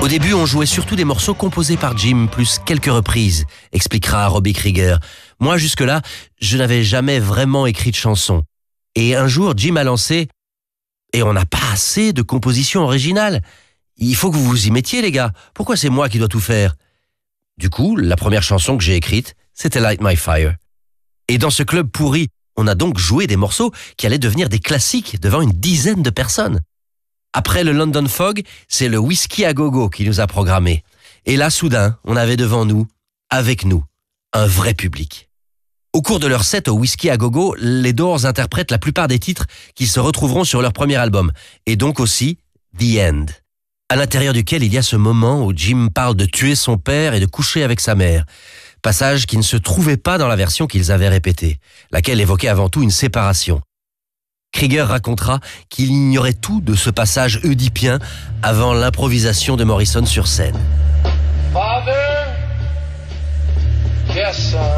Au début, on jouait surtout des morceaux composés par Jim, plus quelques reprises, expliquera Robbie Krieger. Moi, jusque-là, je n'avais jamais vraiment écrit de chansons. Et un jour, Jim a lancé « Et on n'a pas assez de compositions originales. Il faut que vous vous y mettiez, les gars. Pourquoi c'est moi qui dois tout faire ?» Du coup, la première chanson que j'ai écrite, c'était Light My Fire. Et dans ce club pourri, on a donc joué des morceaux qui allaient devenir des classiques devant une dizaine de personnes. Après le London Fog, c'est le Whisky à Gogo qui nous a programmés. Et là, soudain, on avait devant nous, avec nous, un vrai public. Au cours de leur set au Whisky à Gogo, les Doors interprètent la plupart des titres qui se retrouveront sur leur premier album, et donc aussi The End, à l'intérieur duquel il y a ce moment où Jim parle de tuer son père et de coucher avec sa mère, passage qui ne se trouvait pas dans la version qu'ils avaient répétée, laquelle évoquait avant tout une séparation. Krieger racontera qu'il ignorait tout de ce passage oedipien avant l'improvisation de Morrison sur scène. Father, yes, son.